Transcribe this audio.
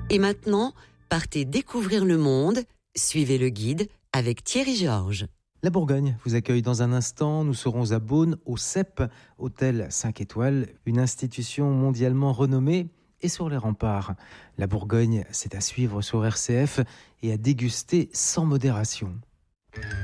Et maintenant, partez découvrir le monde. Suivez le guide avec Thierry Georges. La Bourgogne vous accueille dans un instant. Nous serons à Beaune, au CEP, hôtel 5 étoiles, une institution mondialement renommée et sur les remparts. La Bourgogne, c'est à suivre sur RCF et à déguster sans modération.